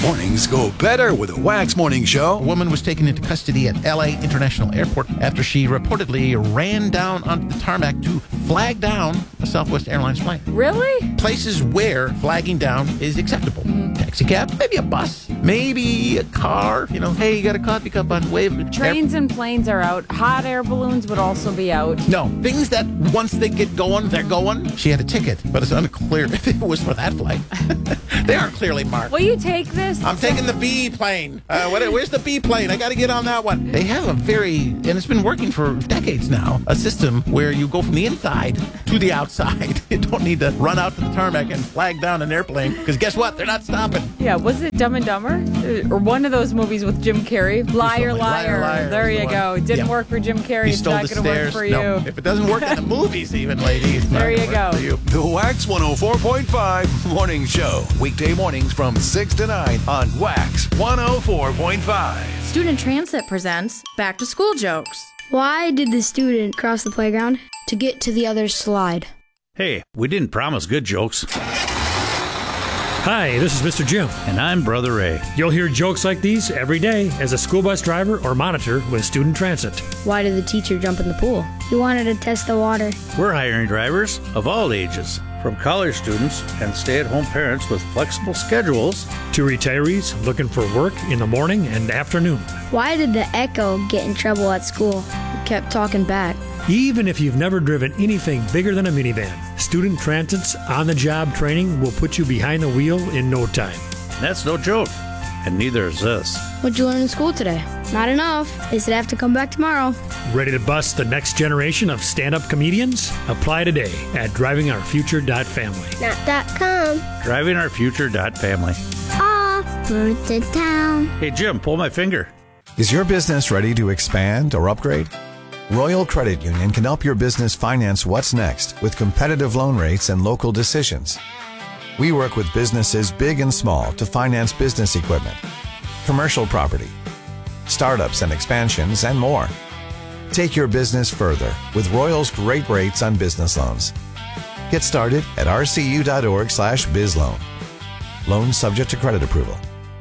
Mornings go better with a Wax Morning Show. A woman was taken into custody at L.A. International Airport after she reportedly ran down onto the tarmac to flag down a Southwest Airlines plane. Really? Places where flagging down is acceptable. Taxi cab, maybe a bus, maybe a car. You know, hey, you got a coffee cup on, wave. Trains and planes are out. Hot air balloons would also be out. No, things that once they get going, they're going. She had a ticket, but it's unclear if it was for that flight. They aren't clearly marked. Will you take this? I'm taking the B plane. Where's the B plane? I got to get on that one. They have a and it's been working for decades now, a system where you go from the inside to the outside. You don't need to run out to the tarmac and flag down an airplane, because guess what? They're not stopping. Yeah, was it Dumb and Dumber? Or one of those movies with Jim Carrey? Liar, liar. There you go. It didn't work for Jim Carrey. It's not going to work for you. No, if it doesn't work in the movies, even, ladies. There you go. The Wax 104.5 Morning Show. Weekday mornings from 6 to 9 on Wax 104.5. Student Transit presents Back to School Jokes. Why did the student cross the playground? To get to the other slide. Hey, we didn't promise good jokes. Hi, this is Mr. Jim. And I'm Brother Ray. You'll hear jokes like these every day as a school bus driver or monitor with Student Transit. Why did the teacher jump in the pool? He wanted to test the water. We're hiring drivers of all ages, from college students and stay-at-home parents with flexible schedules to retirees looking for work in the morning and afternoon. Why did the Echo get in trouble at school? He kept talking back. Even if you've never driven anything bigger than a minivan, Student Transit's on-the-job training will put you behind the wheel in no time. That's no joke, and neither is this. What'd you learn in school today? Not enough. They said I have to come back tomorrow. Ready to bust the next generation of stand-up comedians? Apply today at drivingourfuture.family. Not .com. Drivingourfuture.family. Off road to town. Hey, Jim, pull my finger. Is your business ready to expand or upgrade? Royal Credit Union can help your business finance what's next with competitive loan rates and local decisions. We work with businesses big and small to finance business equipment, commercial property, startups and expansions, and more. Take your business further with Royal's great rates on business loans. Get started at rcu.org/bizloan. Loans subject to credit approval.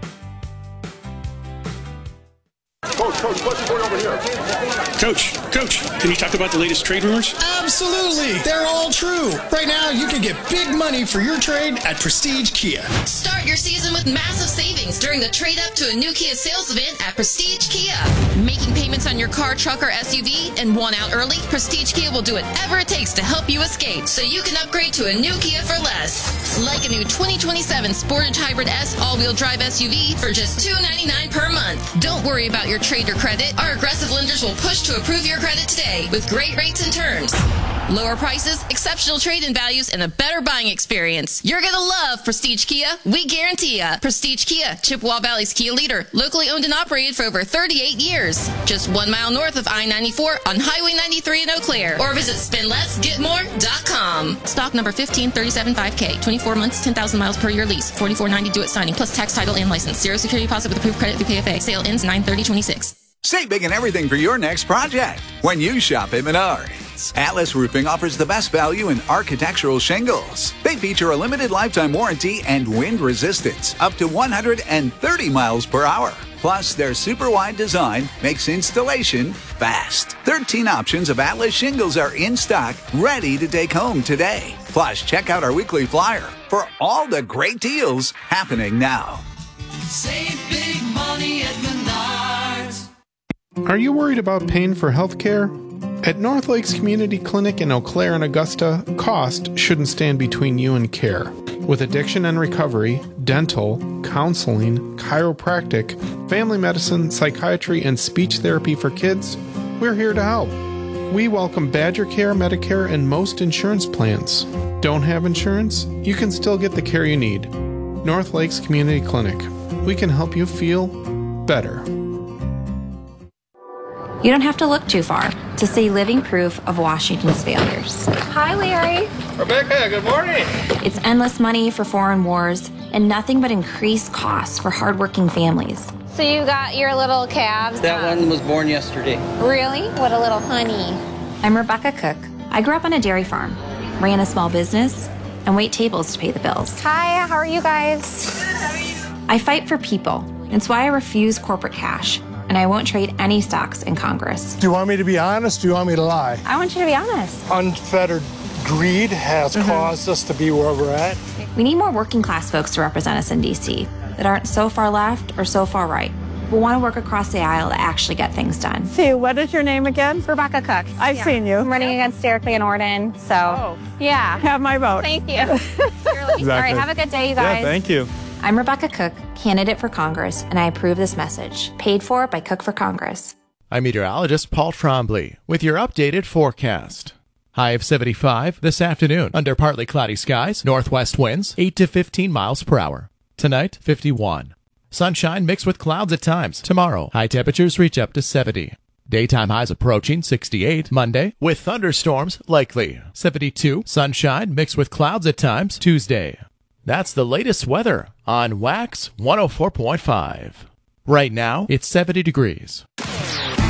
Coach, question for you over here. Coach, can you talk about the latest trade rumors? Absolutely. They're all true. Right now, you can get big money for your trade at Prestige Kia. Start your season with massive savings during the trade up to a new Kia sales event at Prestige Kia. Making payments on your car, truck, or SUV and want out early? Prestige Kia will do whatever it takes to help you escape so you can upgrade to a new Kia for less. Like a new 2027 Sportage Hybrid S all-wheel drive SUV for just $299 per month. Don't worry about your trade or credit. Our aggressive lenders will push to approve your credit today with great rates and terms. Lower prices, exceptional trade-in values, and a better buying experience. You're going to love Prestige Kia. We guarantee ya. Prestige Kia, Chippewa Valley's Kia leader. Locally owned and operated for over 38 years. Just 1 mile north of I-94 on Highway 93 in Eau Claire. Or visit spendlessgetmore.com. Stock number 15375K. 24 months, 10,000 miles per year lease. $44.90 due at signing, plus tax, title, and license. Zero security deposit with approved credit through KFA. Sale ends 9/30/26. Save big in everything for your next project when you shop at Menards. Atlas Roofing offers the best value in architectural shingles. They feature a limited lifetime warranty and wind resistance up to 130 miles per hour. Plus, their super wide design makes installation fast. 13 options of Atlas shingles are in stock, ready to take home today. Plus, check out our weekly flyer for all the great deals happening now. Save big money at Menards. Are you worried about paying for health care? At North Lakes Community Clinic in Eau Claire and Augusta, cost shouldn't stand between you and care. With addiction and recovery, dental, counseling, chiropractic, family medicine, psychiatry, and speech therapy for kids, we're here to help. We welcome Badger Care, Medicare, and most insurance plans. Don't have insurance? You can still get the care you need. North Lakes Community Clinic. We can help you feel better. You don't have to look too far to see living proof of Washington's failures. Hi, Larry. Rebecca, good morning. It's endless money for foreign wars and nothing but increased costs for hardworking families. So you got your little calves? That one was born yesterday. Really? What a little honey. I'm Rebecca Cook. I grew up on a dairy farm, ran a small business, and wait tables to pay the bills. Hi, how are you guys? I fight for people. It's why I refuse corporate cash, and I won't trade any stocks in Congress. Do you want me to be honest? Do you want me to lie? I want you to be honest. Unfettered greed has caused us to be where we're at. We need more working class folks to represent us in D.C. that aren't so far left or so far right. We'll want to work across the aisle to actually get things done. See, what is your name again? Rebecca Cook. I've seen you. I'm running against Derek Van Orden, so yeah. Have my vote. Thank you. All right, have a good day, you guys. Yeah, thank you. I'm Rebecca Cook, candidate for Congress, and I approve this message. Paid for by Cook for Congress. I'm meteorologist Paul Trombley with your updated forecast. High of 75 this afternoon under partly cloudy skies, northwest winds 8 to 15 miles per hour. Tonight, 51. Sunshine mixed with clouds at times. Tomorrow, high temperatures reach up to 70. Daytime highs approaching 68 Monday with thunderstorms likely. 72. Sunshine mixed with clouds at times Tuesday. That's the latest weather on Wax 104.5. Right now, it's 70 degrees.